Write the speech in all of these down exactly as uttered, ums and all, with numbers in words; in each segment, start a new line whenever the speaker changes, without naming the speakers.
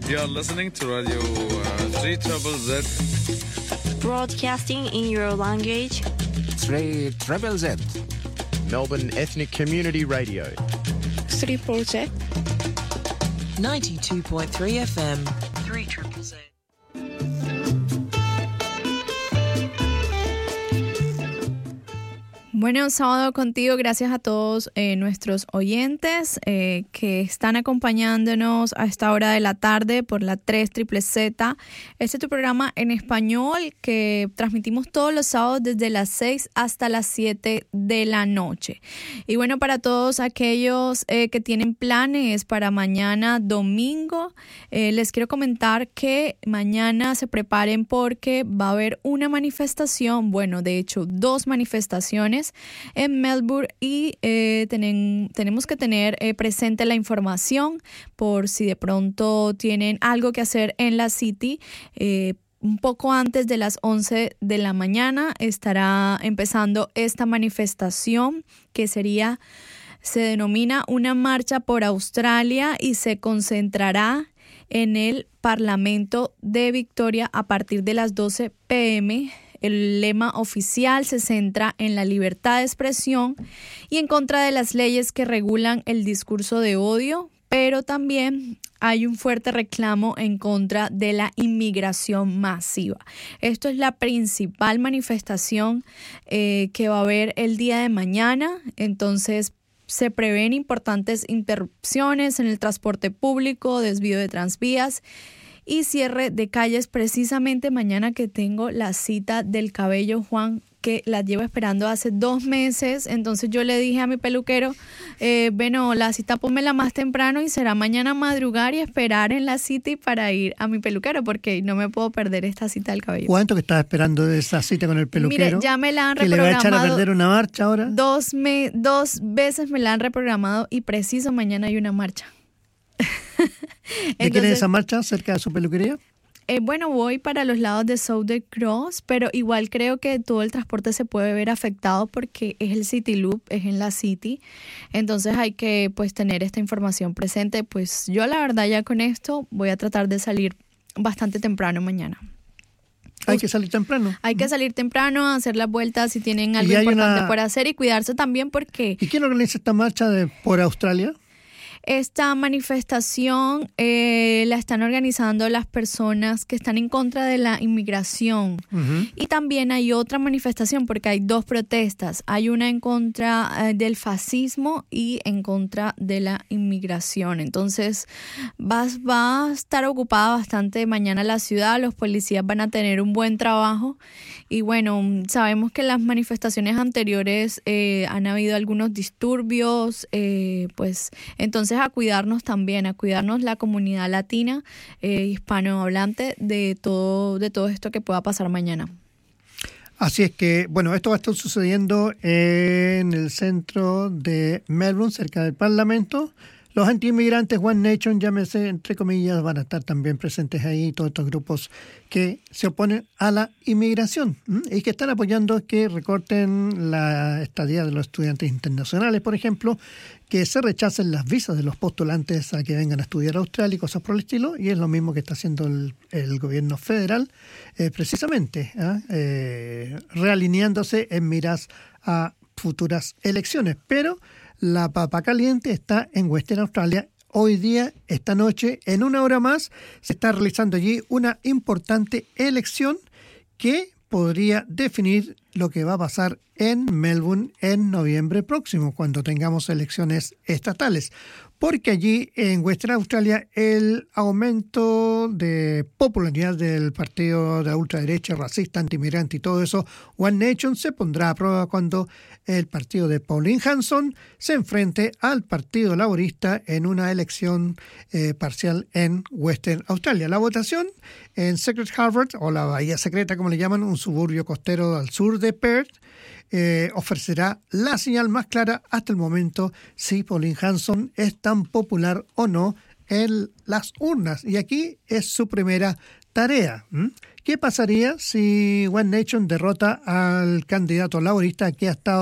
You are listening to Radio uh, three Z Z.
Broadcasting in your language.
three Z Z.
Melbourne Ethnic Community Radio.
three Z.
ninety-two point three F M. three Z Z.
Bueno, sábado contigo, gracias a todos eh, nuestros oyentes eh, que están acompañándonos a esta hora de la tarde por la tres Z Z. Este es tu programa en español que transmitimos todos los sábados desde las seis hasta las siete de la noche. Y bueno, para todos aquellos eh, que tienen planes para mañana domingo, eh, les quiero comentar que mañana se preparen porque va a haber una manifestación, bueno, de hecho, dos manifestaciones en Melbourne y eh, tenen, tenemos que tener eh, presente la información por si de pronto tienen algo que hacer en la City. Eh, un poco antes de las once de la mañana estará empezando esta manifestación que sería, se denomina una marcha por Australia y se concentrará en el Parlamento de Victoria a partir de las doce pe eme. El lema oficial se centra en la libertad de expresión y en contra de las leyes que regulan el discurso de odio, pero también hay un fuerte reclamo en contra de la inmigración masiva. Esto es la principal manifestación eh, que va a haber el día de mañana, entonces se prevén importantes interrupciones en el transporte público, desvío de transvías y cierre de calles precisamente mañana que tengo la cita del cabello, Juan, que la llevo esperando hace dos meses. Entonces yo le dije a mi peluquero, eh, bueno, la cita pónmela más temprano y será mañana madrugar y esperar en la cita y para ir a mi peluquero porque no me puedo perder esta cita del cabello.
¿Cuánto que estás esperando de esa cita con el peluquero?
Mire, ya me la han
¿Que
reprogramado.
le va a echar a perder una marcha ahora?
Dos, me, dos veces me la han reprogramado y preciso mañana hay una marcha.
¿De quién es esa marcha cerca de su peluquería?
Eh, bueno, voy para los lados de Southern Cross, pero igual creo que todo el transporte se puede ver afectado porque es el City Loop, es en la City. Entonces hay que pues tener esta información presente. Pues yo la verdad ya con esto voy a tratar de salir bastante temprano mañana.
Hay que salir temprano.
Hay que salir temprano, hacer las vueltas si tienen algo importante una... por hacer y cuidarse también porque...
¿Y quién organiza esta marcha de por Australia?
Esta manifestación eh, la están organizando las personas que están en contra de la inmigración. Uh-huh. Y también hay otra manifestación porque hay dos protestas. Hay una en contra eh, del fascismo y en contra de la inmigración. Entonces va, va a estar ocupada bastante mañana la ciudad. Los policías van a tener un buen trabajo. Y bueno, sabemos que en las manifestaciones anteriores eh, han habido algunos disturbios. Eh, pues entonces a cuidarnos también, a cuidarnos la comunidad latina, eh, hispanohablante de todo, de todo esto que pueda pasar mañana.
Así es que, bueno, esto va a estar sucediendo en el centro de Melbourne, cerca del Parlamento. Los anti-inmigrantes One Nation, llámese entre comillas, van a estar también presentes ahí, todos estos grupos que se oponen a la inmigración ¿m? y que están apoyando que recorten la estadía de los estudiantes internacionales, por ejemplo, que se rechacen las visas de los postulantes a que vengan a estudiar a Australia y cosas por el estilo, y es lo mismo que está haciendo el, el gobierno federal, eh, precisamente, ¿eh? Eh, realineándose en miras a futuras elecciones. Pero la papa caliente está en Western Australia. Hoy día, esta noche, en una hora más, se está realizando allí una importante elección que podría definir lo que va a pasar en Melbourne en noviembre próximo, cuando tengamos elecciones estatales. Porque allí en Western Australia el aumento de popularidad del partido de la ultraderecha, racista, antimigrante y todo eso, One Nation, se pondrá a prueba cuando el partido de Pauline Hanson se enfrente al Partido Laborista en una elección eh, parcial en Western Australia. La votación en Secret Harbour, o la Bahía Secreta como le llaman, un suburbio costero al sur de Perth, Eh, ofrecerá la señal más clara hasta el momento si Pauline Hanson es tan popular o no en las urnas. Y aquí es su primera tarea. ¿Mm? ¿Qué pasaría si One Nation derrota al candidato laborista que ha estado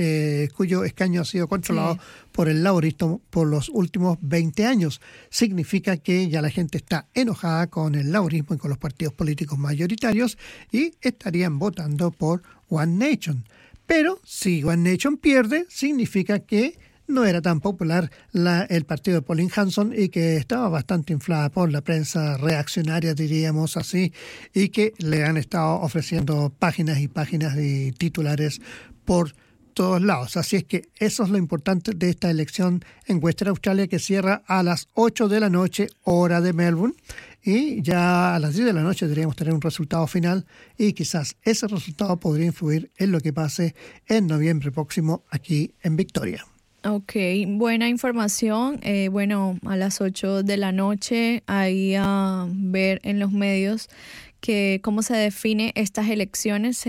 eh, cuyo escaño ha sido controlado sí. por el laborismo por los últimos veinte años. Significa que ya la gente está enojada con el laborismo y con los partidos políticos mayoritarios y estarían votando por One Nation. Pero si One Nation pierde, significa que no era tan popular la, el partido de Pauline Hanson y que estaba bastante inflada por la prensa reaccionaria, diríamos así, y que le han estado ofreciendo páginas y páginas de titulares por todos lados. Así es que eso es lo importante de esta elección en Western Australia, que cierra a las ocho de la noche, hora de Melbourne, y ya a las diez de la noche deberíamos tener un resultado final y quizás ese resultado podría influir en lo que pase en noviembre próximo aquí en Victoria.
Ok, buena información. Eh, bueno, a las ocho de la noche ahí a ver en los medios que cómo se define estas elecciones